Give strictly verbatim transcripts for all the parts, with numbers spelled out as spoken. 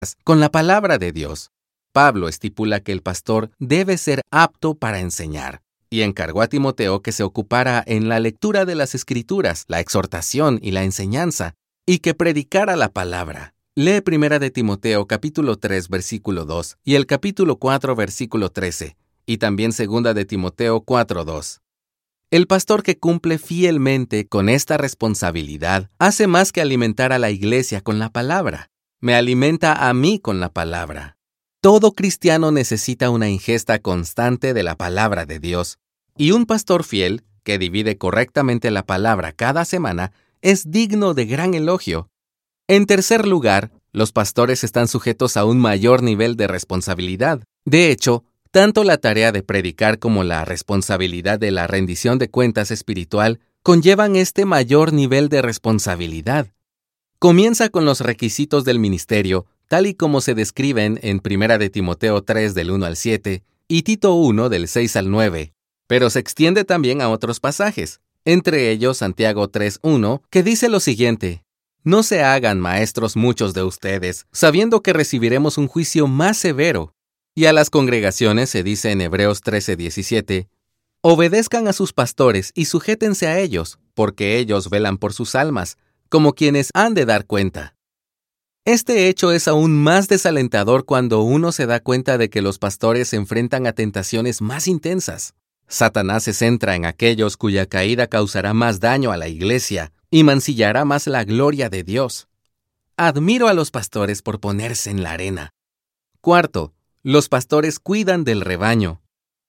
con la palabra de Dios. Pablo estipula que el pastor debe ser apto para enseñar, y encargó a Timoteo que se ocupara en la lectura de las Escrituras, la exhortación y la enseñanza, y que predicara la palabra. Lee Primera de Timoteo capítulo tres, versículo dos, y el capítulo cuatro, versículo trece, y también Segunda de Timoteo cuatro, dos. El pastor que cumple fielmente con esta responsabilidad hace más que alimentar a la iglesia con la palabra. Me alimenta a mí con la palabra. Todo cristiano necesita una ingesta constante de la palabra de Dios, y un pastor fiel, que divide correctamente la palabra cada semana, es digno de gran elogio. En tercer lugar, los pastores están sujetos a un mayor nivel de responsabilidad. De hecho, tanto la tarea de predicar como la responsabilidad de la rendición de cuentas espiritual conllevan este mayor nivel de responsabilidad. Comienza con los requisitos del ministerio, tal y como se describen en Primera de Timoteo tres del uno al siete y Tito uno del seis al nueve, pero se extiende también a otros pasajes, entre ellos Santiago tres uno, que dice lo siguiente: «No se hagan maestros muchos de ustedes, sabiendo que recibiremos un juicio más severo». Y a las congregaciones se dice en Hebreos trece diecisiete, «Obedezcan a sus pastores y sujétense a ellos, porque ellos velan por sus almas, como quienes han de dar cuenta». Este hecho es aún más desalentador cuando uno se da cuenta de que los pastores se enfrentan a tentaciones más intensas. Satanás se centra en aquellos cuya caída causará más daño a la iglesia y mancillará más la gloria de Dios. Admiro a los pastores por ponerse en la arena. Cuarto, los pastores cuidan del rebaño.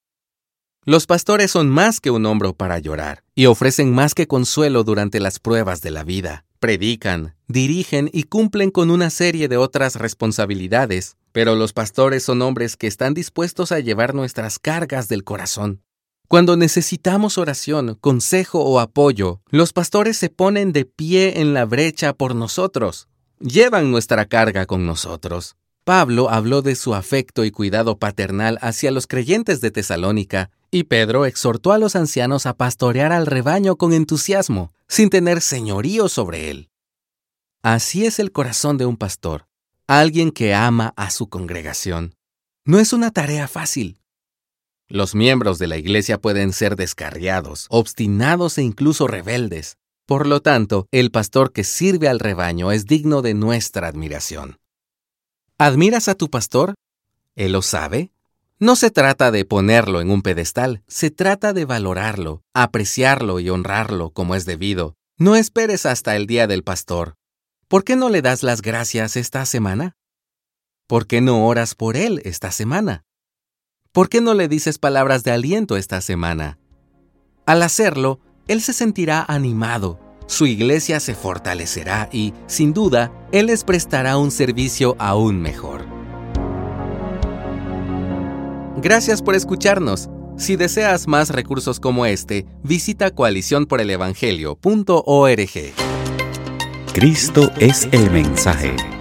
Los pastores son más que un hombro para llorar y ofrecen más que consuelo durante las pruebas de la vida. Predican, dirigen y cumplen con una serie de otras responsabilidades, pero los pastores son hombres que están dispuestos a llevar nuestras cargas del corazón. Cuando necesitamos oración, consejo o apoyo, los pastores se ponen de pie en la brecha por nosotros. Llevan nuestra carga con nosotros. Pablo habló de su afecto y cuidado paternal hacia los creyentes de Tesalónica, y Pedro exhortó a los ancianos a pastorear al rebaño con entusiasmo, sin tener señorío sobre él. Así es el corazón de un pastor, alguien que ama a su congregación. No es una tarea fácil. Los miembros de la iglesia pueden ser descarriados, obstinados e incluso rebeldes. Por lo tanto, el pastor que sirve al rebaño es digno de nuestra admiración. ¿Admiras a tu pastor? ¿Él lo sabe? No se trata de ponerlo en un pedestal, se trata de valorarlo, apreciarlo y honrarlo como es debido. No esperes hasta el día del pastor. ¿Por qué no le das las gracias esta semana? ¿Por qué no oras por él esta semana? ¿Por qué no le dices palabras de aliento esta semana? Al hacerlo, él se sentirá animado, su iglesia se fortalecerá y, sin duda, él les prestará un servicio aún mejor. Gracias por escucharnos. Si deseas más recursos como este, visita coalición por el evangelio punto org. Cristo es el mensaje.